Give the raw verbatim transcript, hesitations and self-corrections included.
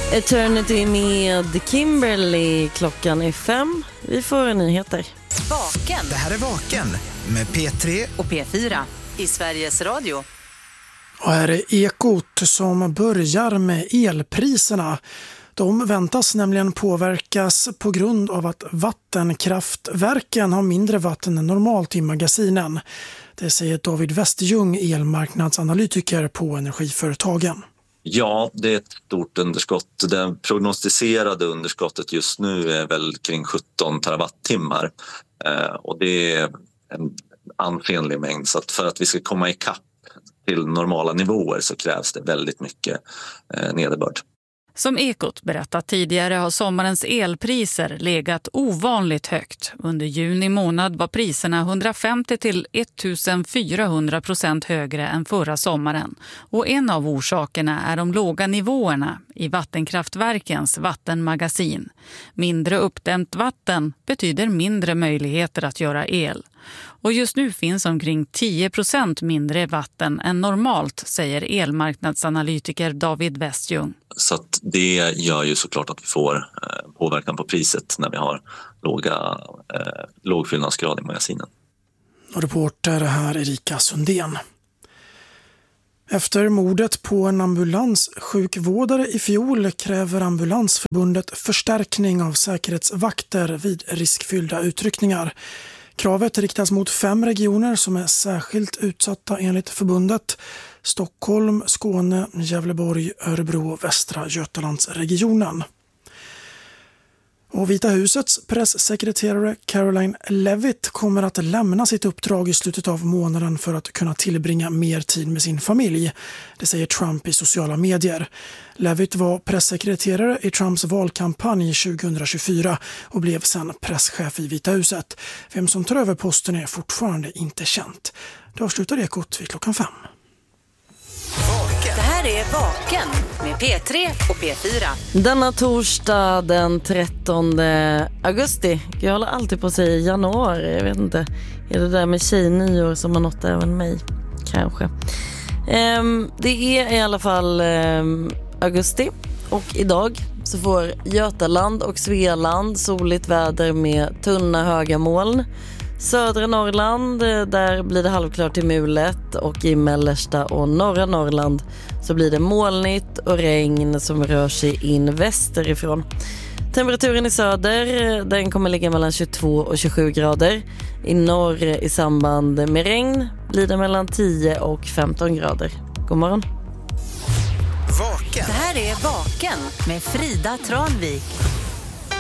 Eternity med Kimberly. Klockan är fem. Vi får nyheter. Vaken. Det här är Vaken med P tre och P fyra i Sveriges Radio. Och här är Ekot som börjar med elpriserna. De väntas nämligen påverkas på grund av att vattenkraftverken har mindre vatten än normalt i magasinen. Det säger David Westjung, elmarknadsanalytiker på Energiföretagen. Ja, det är ett stort underskott. Det prognostiserade underskottet just nu är väl kring sjutton terawattimmar. Eh, och det är en ansenlig mängd. Så att för att vi ska komma ikapp till normala nivåer så krävs det väldigt mycket eh, nederbörd. Som Ekot berättat tidigare har sommarens elpriser legat ovanligt högt. Under juni månad var priserna hundrafemtio till ettusenfyrahundra procent högre än förra sommaren. Och en av orsakerna är de låga nivåerna i vattenkraftverkens vattenmagasin. Mindre uppdämt vatten betyder mindre möjligheter att göra el. Och just nu finns omkring tio procent mindre vatten än normalt, säger elmarknadsanalytiker David Westjung. Så att det gör ju såklart att vi får eh, påverkan på priset när vi har låga, eh, låg fyllnadsgrad i magasinen. Och reporter här Erika Sundén. Efter mordet på en ambulanssjukvårdare i fjol kräver Ambulansförbundet förstärkning av säkerhetsvakter vid riskfyllda utryckningar. Kravet riktas mot fem regioner som är särskilt utsatta enligt förbundet. Stockholm, Skåne, Gävleborg, Örebro och Västra Götalandsregionen. Och Vita husets pressekreterare Caroline Levitt kommer att lämna sitt uppdrag i slutet av månaden för att kunna tillbringa mer tid med sin familj. Det säger Trump i sociala medier. Levitt var pressekreterare i Trumps valkampanj tjugohundratjugofyra och blev sedan presschef i Vita huset. Vem som tar över posten är fortfarande inte känt. Det avslutar Ekot vid klockan fem. Det här är Vaken med P tre och P fyra. Denna torsdag den trettonde augusti. Jag håller alltid på att säga januari. Jag vet inte. Är det där med tjejnyår som har nått även mig? Kanske. Um, det är i alla fall um, augusti. Och idag så får Götaland och Svealand soligt väder med tunna höga moln. Södra Norrland, där blir det halvklart till mulet, och i mellersta och norra Norrland så blir det molnigt och regn som rör sig in västerifrån. Temperaturen i söder, den kommer ligga mellan tjugotvå och tjugosju grader. I norr i samband med regn blir det mellan tio och femton grader. God morgon. Vaken. Det här är Vaken med Frida Tranvik.